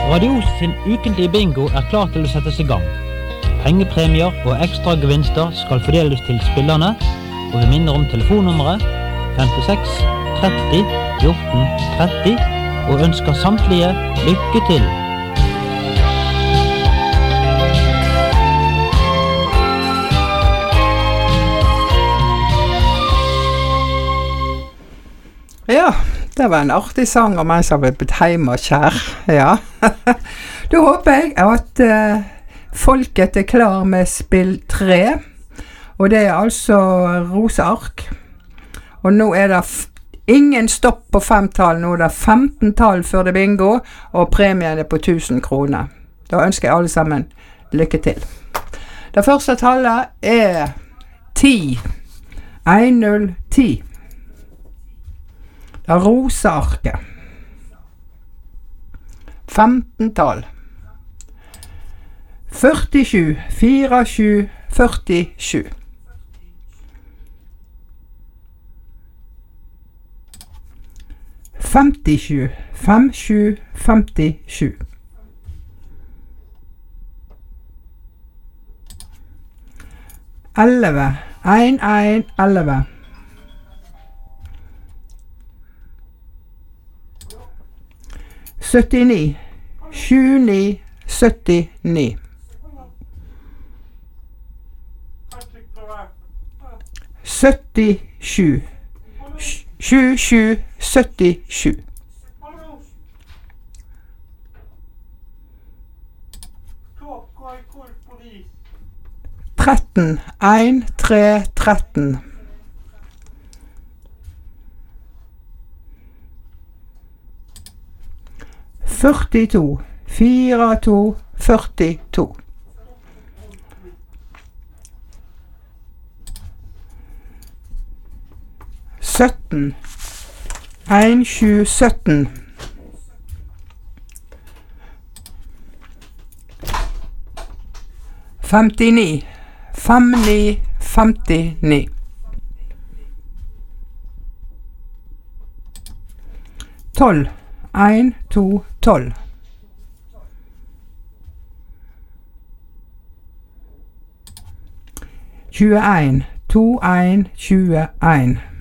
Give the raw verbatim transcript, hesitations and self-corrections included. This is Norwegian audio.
Radio sin ukentlige bingo er klar til å settes i gang. Pengepremier og ekstra gevinster skal fordeles til spillerne, og vi minner om telefonnummeret femtiseks tretti fjorten tretti og ønsker samtlige lykke til. Ja, det var en artig sang om en som har blitt hjemme og kjær, ja. Da håper jeg at uh, folket er klar med spill tre, og det er altså roseark. Og nå er det f ingen stopp på femtall, nå er det femten tall før det bingo, og premien er på tusen kroner. Da ønsker jeg alle sammen lykke til. Det første tallet er ti. en null ti. Det er rosearket. femten tall. førtisju, sju fire førtisju. femtisju, fem sju femtisju. elleve, en en elleve. syttini, sju ni syttini. syttisju, sju sju syttisju. tretten, en tre tretten. førtito, fire to førtito. sytten, en sju sytten. femtini, fem ni femtini. tolv, en to tolv. tjueen, to en tjueen.